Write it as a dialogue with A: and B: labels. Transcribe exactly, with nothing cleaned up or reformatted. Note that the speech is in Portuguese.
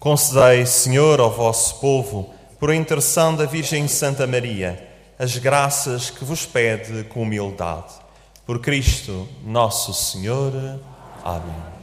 A: Concedei, Senhor, ao vosso povo, por a intercessão da Virgem Santa Maria, as graças que vos pede com humildade. Por Cristo, nosso Senhor. Amém.